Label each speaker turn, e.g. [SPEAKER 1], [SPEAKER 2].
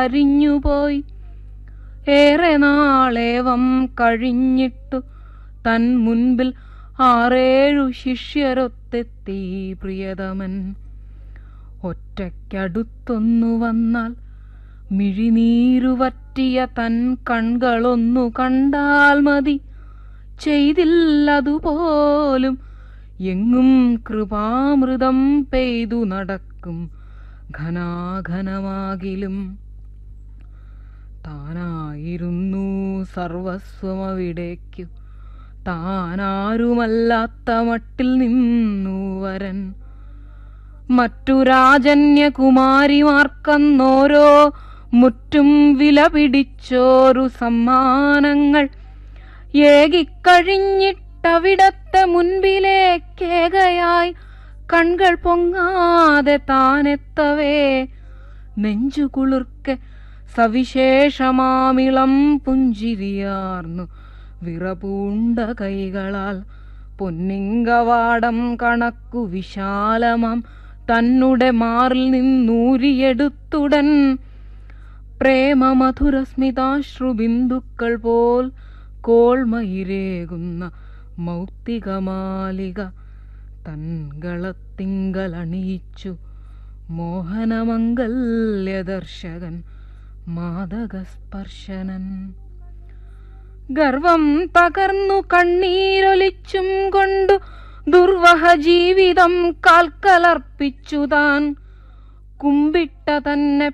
[SPEAKER 1] അരിഞ്ഞുപോയി. ഏറെ നാളേവം കഴിഞ്ഞിട്ടു തൻ മുൻപിൽ 6-7 ശിഷ്യരൊത്തെത്തി പ്രിയതമൻ. ഒറ്റയ്ക്കടുത്തൊന്നു വന്നാൽ മിഴിനീരുവറ്റിയ തൻ കൺകളൊന്നു കണ്ടാൽ മതി. ചെയ്തില്ലതുപോലും. എങ്ങും കൃപാമൃതം പെയ്തു നടക്കും ഘനാഘനമാകിലും. താനായിരുന്നു സർവസ്വമവിടേക്കു. താനാരുമല്ലാത്ത മട്ടിൽ നിന്നു വരൻ. മറ്റു രാജന്യകുമാരിമാർക്കന്നോരോ മുറ്റും വില പിടിച്ചോരു സമ്മാനങ്ങൾ ഏകിക്കഴിഞ്ഞിട്ടവിടത്തെ മുൻപിലേക്കേകയായി കൺകൾ പൊങ്ങാതെ താനെത്തവേ നെഞ്ചുകുളിർക്കെ സവിശേഷമാമിളം പുഞ്ചിരിയാർന്നു വിറപൂണ്ട കൈകളാൽ പൊന്നിങ്കവാടം കണക്കു വിശാലമാം തന്നുടെ മാറിൽ നിന്നൂരിയെടുത്തുടൻ പ്രേമമധുരസ്മിതാശ്രുബിന്ദുക്കൾ പോൽ കോൾമയിരേകുന്ന മൗക്തികമാലിക തൻകളത്തിങ്കലണിയിച്ചു മോഹനമംഗല്യദർശകൻ മാദകസ്പർശനൻ. ഗർവം തകർന്നു കണ്ണീരൊലിച്ചും കൊണ്ടു ദുർവഹ ജീവിതം കാൽക്കലർപ്പിച്ചു താൻ കുമ്പിട്ട തന്നെ